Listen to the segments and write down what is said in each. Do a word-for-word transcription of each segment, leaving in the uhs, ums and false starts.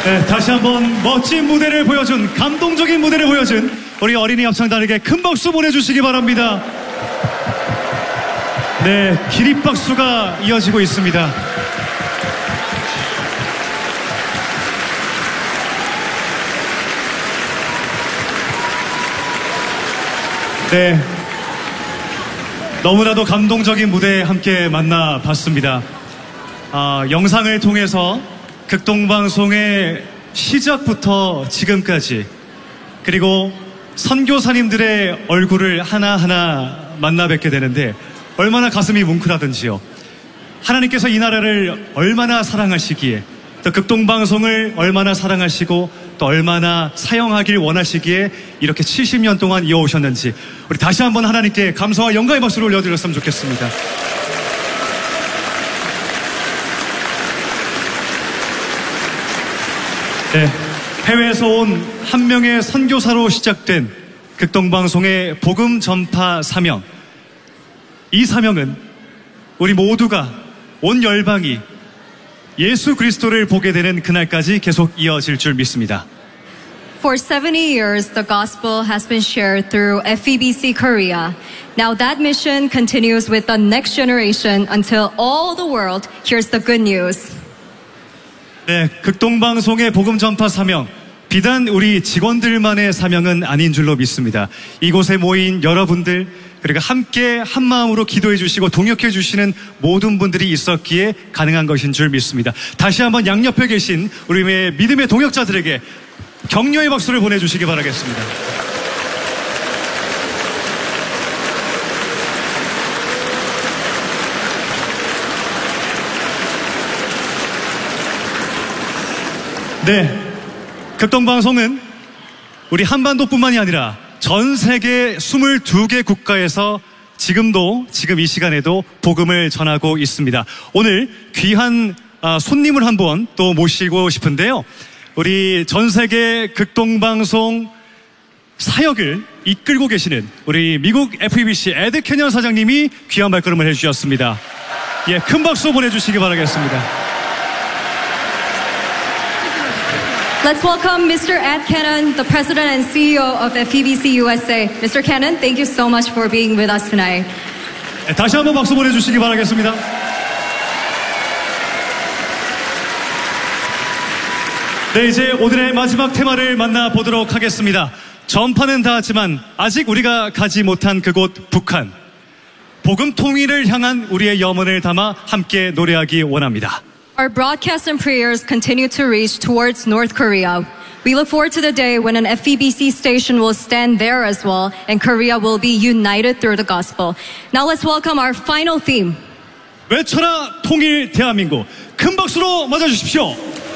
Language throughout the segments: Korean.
네, 다시 한번 멋진 무대를 보여준, 감동적인 무대를 보여준 우리 어린이 합창단에게 큰 박수 보내주시기 바랍니다. 네, 기립박수가 이어지고 있습니다. 네, 너무나도 감동적인 무대 함께 만나봤습니다. 아, 영상을 통해서 극동방송의 시작부터 지금까지, 그리고 선교사님들의 얼굴을 하나하나 만나 뵙게 되는데 얼마나 가슴이 뭉클하던지요. 하나님께서 이 나라를 얼마나 사랑하시기에, 또 극동방송을 얼마나 사랑하시고 또 얼마나 사용하길 원하시기에 이렇게 칠십 년 동안 이어오셨는지, 우리 다시 한번 하나님께 감사와 영광의 박수를 올려드렸으면 좋겠습니다. 네, 해외에서 온 한 명의 선교사로 시작된 극동방송의 복음 전파 사명. 이 사명은 우리 모두가, 온 열방이 예수 그리스도를 보게 되는 그날까지 계속 이어질 줄 믿습니다. For seventy years, the gospel has been shared through F E B C Korea. Now that mission continues with the next generation until all the world hears the good news. 네, 극동방송의 복음 전파 사명, 비단 우리 직원들만의 사명은 아닌 줄로 믿습니다. 이곳에 모인 여러분들, 그리고 함께 한 마음으로 기도해 주시고 동역해 주시는 모든 분들이 있었기에 가능한 것인 줄 믿습니다. 다시 한번 양옆에 계신 우리 믿음의 동역자들에게 격려의 박수를 보내주시기 바라겠습니다. 네, 극동방송은 우리 한반도뿐만이 아니라 전 세계 이십이 개 국가에서 지금도, 지금 이 시간에도 복음을 전하고 있습니다. 오늘 귀한 손님을 한번 또 모시고 싶은데요. 우리 전 세계 극동방송 사역을 이끌고 계시는 우리 미국 F E B C 에드 캐년 사장님이 귀한 발걸음을 해주셨습니다. 예, 큰 박수 보내주시기 바라겠습니다. Let's welcome Mister Ed Cannon, the President and C E O of F E B C U S A. Mister Cannon, thank you so much for being with us tonight. 네, 다시 한번 박수 보내주시기 바라겠습니다. 네, 이제 오늘의 마지막 테마를 만나보도록 하겠습니다. 전파는 다 하지만 아직 우리가 가지 못한 그곳 북한. 복음 통일을 향한 우리의 염원을 담아 함께 노래하기 원합니다. Our broadcasts and prayers continue to reach towards North Korea. We look forward to the day when an F E B C station will stand there as well, and Korea will be united through the gospel. Now let's welcome our final theme. 외쳐라 통일 대한민국. 큰 박수로 맞아주십시오.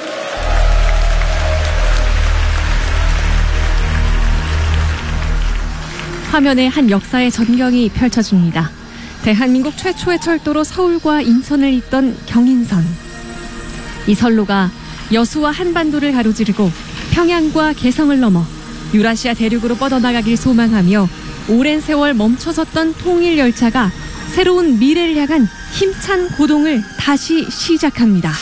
화면에 한 역사의 전경이 펼쳐집니다. 대한민국 최초의 철도로 서울과 인천을 잇던 경인선. 이 선로가 여수와 한반도를 가로지르고 평양과 개성을 넘어 유라시아 대륙으로 뻗어나가길 소망하며 오랜 세월 멈춰섰던 통일 열차가 새로운 미래를 향한 힘찬 고동을 다시 시작합니다.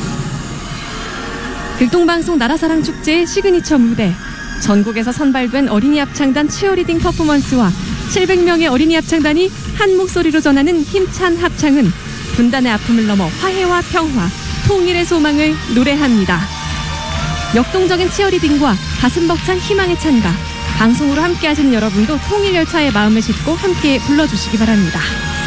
극동방송 나라사랑 축제의 시그니처 무대, 전국에서 선발된 어린이 합창단 치어리딩 퍼포먼스와 칠백 명의 어린이 합창단이 한 목소리로 전하는 힘찬 합창은 분단의 아픔을 넘어 화해와 평화, 통일의 소망을 노래합니다. 역동적인 치어리딩과 가슴 벅찬 희망의 찬가, 방송으로 함께 하시는 여러분도 통일 열차의 마음을 싣고 함께 불러주시기 바랍니다.